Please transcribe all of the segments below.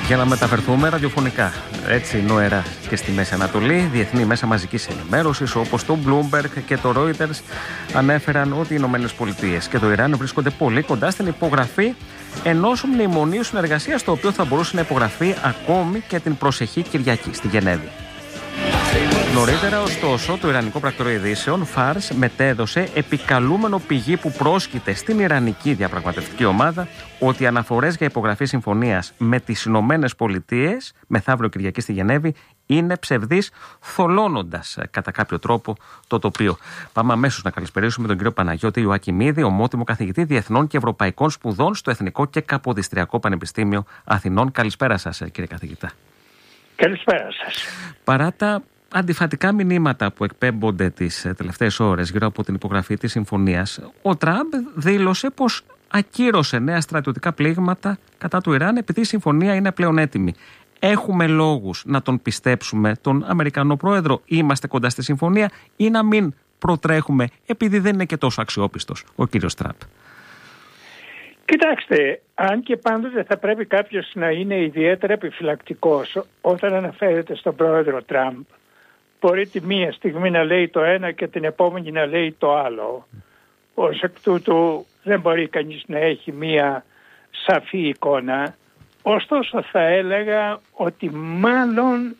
Για να μεταφερθούμε ραδιοφωνικά, έτσι νοερά και στη Μέση Ανατολή, διεθνή μέσα μαζικής ενημέρωσης όπως το Bloomberg και το Reuters ανέφεραν ότι οι Ηνωμένες Πολιτείες και το Ιράν βρίσκονται πολύ κοντά στην υπογραφή ενός μνημονίου συνεργασίας, το οποίο θα μπορούσε να υπογραφεί ακόμη και την προσεχή Κυριακή στη Γενέβη. Νωρίτερα, ωστόσο, το Ιρανικό Πρακτορείο Ειδήσεων, Φάρς, μετέδωσε επικαλούμενο πηγή που πρόσκειται στην Ιρανική διαπραγματευτική ομάδα ότι οι αναφορές για υπογραφή συμφωνίας με τις Ηνωμένες Πολιτείες, μεθαύριο Κυριακή στη Γενέβη, είναι ψευδείς, θολώνοντας κατά κάποιο τρόπο το τοπίο. Πάμε αμέσως να καλησπερίσουμε τον κύριο Παναγιώτη Ιωακιμίδη, ομότιμο καθηγητή Διεθνών και Ευρωπαϊκών Σπουδών στο Εθνικό και Καποδιστριακό Πανεπιστήμιο Αθηνών. Καλησπέρα σας, κύριε καθηγητά. Καλησπέρα σας. Παρά τα αντιφατικά μηνύματα που εκπέμπονται τις τελευταίες ώρες γύρω από την υπογραφή της συμφωνίας, ο Τραμπ δήλωσε πως ακύρωσε νέα στρατιωτικά πλήγματα κατά του Ιράν επειδή η συμφωνία είναι πλέον έτοιμη. Έχουμε λόγους να τον πιστέψουμε τον Αμερικανό πρόεδρο? Είμαστε κοντά στη συμφωνία ή να μην προτρέχουμε επειδή δεν είναι και τόσο αξιόπιστος ο κύριος Τραμπ? Κοιτάξτε, αν και πάντοτε θα πρέπει κάποιος να είναι ιδιαίτερα επιφυλακτικός όταν αναφέρεται στον πρόεδρο Τραμπ. Μπορεί τη μία στιγμή να λέει το ένα και την επόμενη να λέει το άλλο. Ως εκ τούτου δεν μπορεί κανείς να έχει μία σαφή εικόνα. Ωστόσο θα έλεγα ότι μάλλον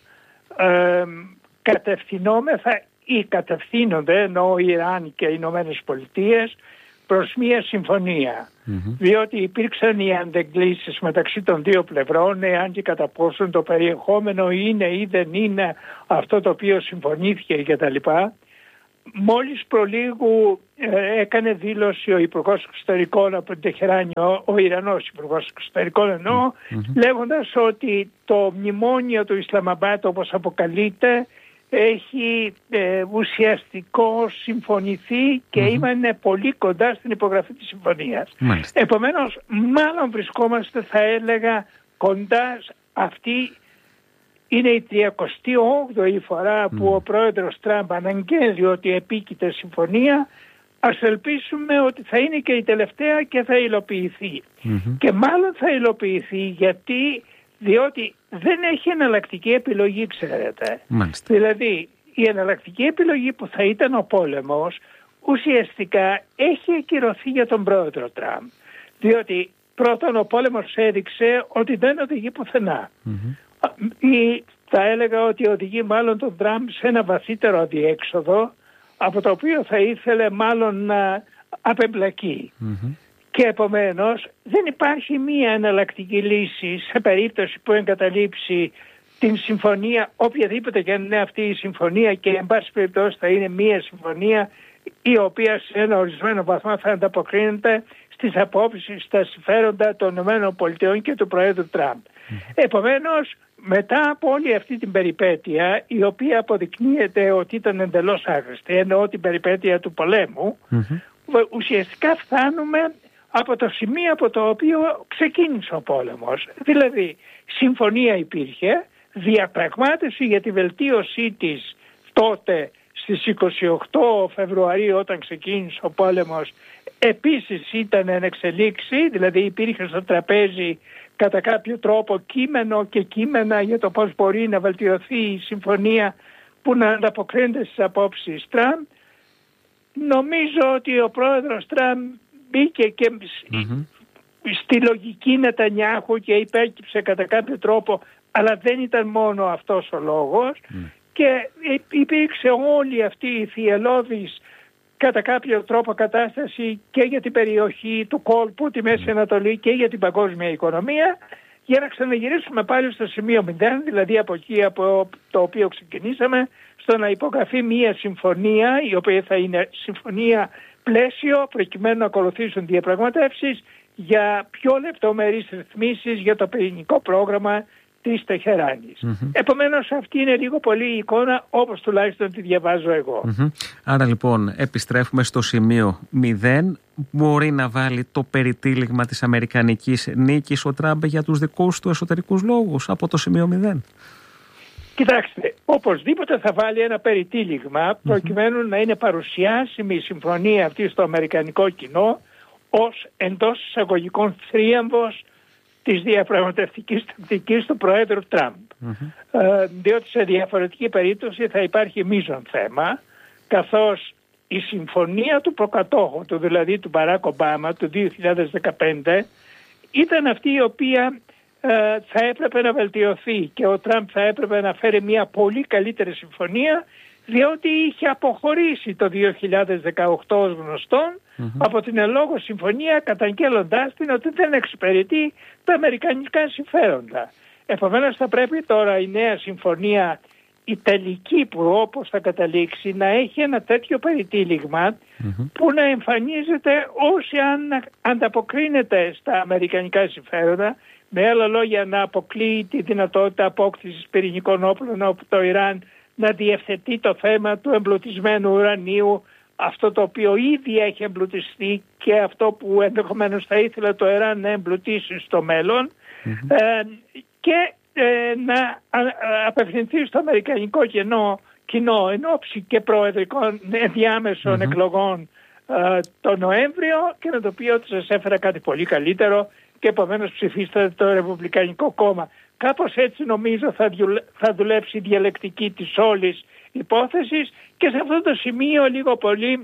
κατευθυνόμεθα ή κατευθύνονται, ενώ η Ιράν και οι Ηνωμένες Πολιτείες, προς μία συμφωνία. Διότι υπήρξαν οι αντεγκλήσεις μεταξύ των δύο πλευρών, εάν και κατά πόσον το περιεχόμενο είναι ή δεν είναι αυτό το οποίο συμφωνήθηκε κτλ. Μόλις προλίγου έκανε δήλωση ο Υπουργός Εξωτερικών από την Τεχεράνη, ο Ιρανός Υπουργός Εξωτερικών εννοώ, λέγοντας ότι το μνημόνιο του Ισλαμαμπάτ, όπως αποκαλείται, έχει ουσιαστικό συμφωνηθεί και είναι πολύ κοντά στην υπογραφή της συμφωνίας. Επομένως, μάλλον βρισκόμαστε, θα έλεγα, κοντά. Αυτή είναι η 38η φορά που ο πρόεδρος Τραμπ αναγγέλει ότι επίκειται συμφωνία. Ας ελπίσουμε ότι θα είναι και η τελευταία και θα υλοποιηθεί. Και μάλλον θα υλοποιηθεί διότι δεν έχει εναλλακτική επιλογή, ξέρετε. Δηλαδή, η εναλλακτική επιλογή που θα ήταν ο πόλεμος, ουσιαστικά έχει ακυρωθεί για τον πρόεδρο Τραμπ. Διότι πρώτον ο πόλεμος έδειξε ότι δεν οδηγεί πουθενά. Ή θα έλεγα ότι οδηγεί μάλλον τον Τραμπ σε ένα βαθύτερο αδιέξοδο, από το οποίο θα ήθελε μάλλον να απεμπλακεί. Και επομένως δεν υπάρχει μία εναλλακτική λύση σε περίπτωση που εγκαταλείψει την συμφωνία, οποιαδήποτε και αν είναι αυτή η συμφωνία, και εν πάση περιπτώσει θα είναι μία συμφωνία η οποία σε ένα ορισμένο βαθμό θα ανταποκρίνεται στις απόψεις, στα συμφέροντα των ΗΠΑ και του Προέδρου Τραμπ. Επομένως, μετά από όλη αυτή την περιπέτεια, η οποία αποδεικνύεται ότι ήταν εντελώς άχρηστη, εννοώ την περιπέτεια του πολέμου, ουσιαστικά φτάνουμε από το σημείο από το οποίο ξεκίνησε ο πόλεμος. Δηλαδή, συμφωνία υπήρχε, διαπραγμάτευση για τη βελτίωσή της τότε στις 28 Φεβρουαρίου όταν ξεκίνησε ο πόλεμος επίσης ήταν εν εξελίξη, δηλαδή υπήρχε στο τραπέζι κατά κάποιο τρόπο κείμενο και κείμενα για το πώς μπορεί να βελτιωθεί η συμφωνία που να ανταποκρίνεται στις απόψεις Τραμπ. Νομίζω ότι ο πρόεδρος Τραμπ μπήκε και στη λογική Νετανιάχου και υπέκυψε κατά κάποιο τρόπο, αλλά δεν ήταν μόνο αυτός ο λόγος και υπήρξε όλη αυτή η θυελλώδης κατά κάποιο τρόπο κατάσταση και για την περιοχή του κόλπου, τη Μέση Ανατολή, και για την παγκόσμια οικονομία, για να ξαναγυρίσουμε πάλι στο σημείο 0, δηλαδή από εκεί από το οποίο ξεκινήσαμε, στο να υπογραφεί μια συμφωνία, η οποία θα είναι συμφωνία πλαίσιο, προκειμένου να ακολουθήσουν διαπραγματεύσεις για πιο λεπτομερείς ρυθμίσεις για το πυρηνικό πρόγραμμα της Τεχεράνης. Επομένως, αυτή είναι λίγο πολύ η εικόνα, όπως τουλάχιστον τη διαβάζω εγώ. Άρα λοιπόν επιστρέφουμε στο σημείο 0. Μπορεί να βάλει το περιτύλιγμα της αμερικανικής νίκης ο Τραμπ για τους δικούς του εσωτερικούς λόγους από το σημείο 0? Κοιτάξτε, οπωσδήποτε θα βάλει ένα περιτύλιγμα προκειμένου να είναι παρουσιάσιμη η συμφωνία αυτή στο αμερικανικό κοινό ως εντός εισαγωγικών θρίαμβος της διαπραγματευτικής τακτικής του Προέδρου Τραμπ. Διότι σε διαφορετική περίπτωση θα υπάρχει μείζον θέμα, καθώς η συμφωνία του προκατόχου του, δηλαδή του Μπαράκ Ομπάμα του 2015, ήταν αυτή η οποία θα έπρεπε να βελτιωθεί και ο Τραμπ θα έπρεπε να φέρει μια πολύ καλύτερη συμφωνία, διότι είχε αποχωρήσει το 2018 ως γνωστόν από την ελόγω συμφωνία, καταγγέλλοντάς την ότι δεν εξυπηρετεί τα αμερικανικά συμφέροντα. Επομένως θα πρέπει τώρα η νέα συμφωνία, η τελική που όπως θα καταλήξει, να έχει ένα τέτοιο περιτύλιγμα που να εμφανίζεται ως αν ανταποκρίνεται στα αμερικανικά συμφέροντα, με άλλα λόγια να αποκλείει τη δυνατότητα απόκτησης πυρηνικών όπλων από το Ιράν, να διευθετεί το θέμα του εμπλουτισμένου ουρανίου, αυτό το οποίο ήδη έχει εμπλουτιστεί και αυτό που ενδεχομένως θα ήθελε το Ιράν να εμπλουτίσει στο μέλλον, και να απευθυνθεί στο αμερικανικό κοινό εν ώψη και προεδρικών διάμεσων εκλογών το Νοέμβριο και να το πει ότι σας έφερα κάτι πολύ καλύτερο και επομένως ψηφίστε το Ρεπουμπλικανικό κόμμα. Κάπως έτσι νομίζω θα δουλέψει η διαλεκτική της όλης υπόθεσης και σε αυτό το σημείο λίγο πολύ,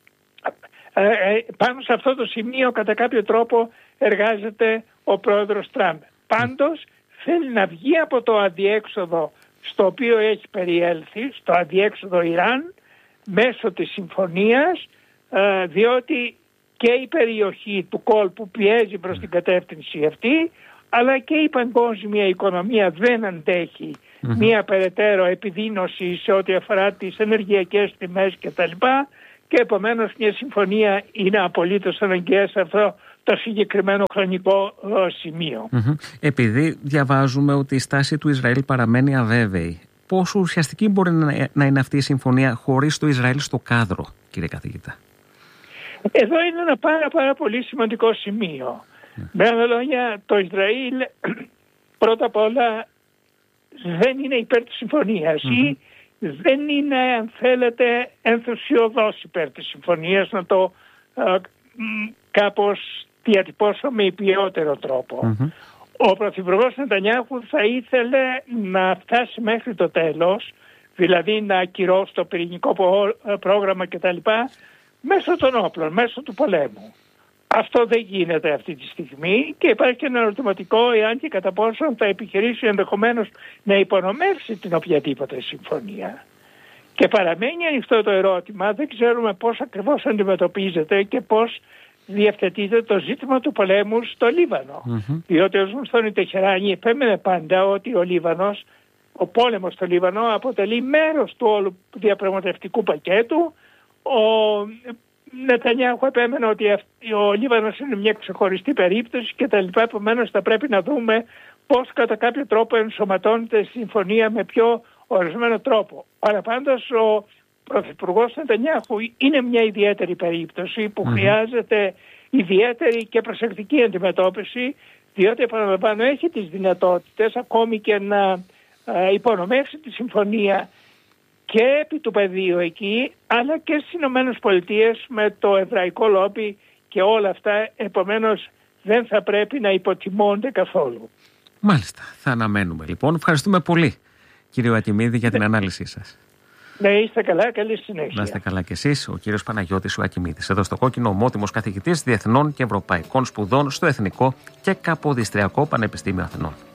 πάνω σε αυτό το σημείο κατά κάποιο τρόπο εργάζεται ο πρόεδρος Τραμπ. Πάντως θέλει να βγει από το αδιέξοδο στο οποίο έχει περιέλθει, στο αδιέξοδο Ιράν, μέσω της συμφωνίας, διότι και η περιοχή του κόλπου πιέζει προς την κατεύθυνση αυτή, αλλά και η παγκόσμια οικονομία δεν αντέχει μία περαιτέρω επιδείνωση σε ό,τι αφορά τις ενεργειακές τιμές κτλ. Και επομένως μια συμφωνία είναι απολύτως αναγκαία σε αυτό το συγκεκριμένο χρονικό σημείο. Επειδή διαβάζουμε ότι η στάση του Ισραήλ παραμένει αβέβαιη, πόσο ουσιαστική μπορεί να είναι αυτή η συμφωνία χωρίς το Ισραήλ στο κάδρο, κύριε καθηγητά? Εδώ είναι ένα πάρα πολύ σημαντικό σημείο. Με άλλα λόγια, το Ισραήλ πρώτα απ' όλα δεν είναι υπέρ της συμφωνίας ή δεν είναι, αν θέλετε, ενθουσιωδός υπέρ της συμφωνίας, να το κάπως διατυπώσω με υπιότερο τρόπο. Ο Πρωθυπουργός Νετανιάχου θα ήθελε να φτάσει μέχρι το τέλος, δηλαδή να ακυρώσει το πυρηνικό πρόγραμμα κτλ. Μέσω των όπλων, μέσω του πολέμου. Αυτό δεν γίνεται αυτή τη στιγμή και υπάρχει και ένα ερωτηματικό εάν και κατά πόσο θα επιχειρήσει ενδεχομένως να υπονομεύσει την οποιαδήποτε συμφωνία. Και παραμένει ανοιχτό το ερώτημα, δεν ξέρουμε πώς ακριβώς αντιμετωπίζεται και πώς διευθετείται το ζήτημα του πολέμου στο Λίβανο. Διότι ως γνωστόν η Τεχεράνη επέμενε πάντα ότι ο πόλεμος στο Λίβανο αποτελεί μέρος του όλου διαπραγματευτικού πακέτου. Ο Νετανιάχου επέμενε ότι ο Λίβανος είναι μια ξεχωριστή περίπτωση και τα λοιπά. Επομένως θα πρέπει να δούμε πώς κατά κάποιο τρόπο ενσωματώνεται η συμφωνία με πιο ορισμένο τρόπο. Αλλά πάντως ο Πρωθυπουργός Νετανιάχου είναι μια ιδιαίτερη περίπτωση που χρειάζεται ιδιαίτερη και προσεκτική αντιμετώπιση, διότι επαναλαμβάνω έχει τις δυνατότητες ακόμη και να υπονομεύσει τη συμφωνία και επί του πεδίου εκεί, αλλά και στις Ηνωμένες Πολιτείες με το εβραϊκό λόμπι και όλα αυτά, επομένως δεν θα πρέπει να υποτιμώνται καθόλου. Μάλιστα, θα αναμένουμε λοιπόν. Ευχαριστούμε πολύ κύριε Ουακιμίδη για την ανάλυση σας. Να είστε καλά, καλή συνέχεια. Να είστε καλά κι εσείς, ο κύριος Παναγιώτης Ουακιμίδης. Εδώ στο Κόκκινο, ομότιμος καθηγητής Διεθνών και Ευρωπαϊκών Σπουδών στο Εθνικό και Καποδιστριακό Πανεπιστήμιο Αθηνών.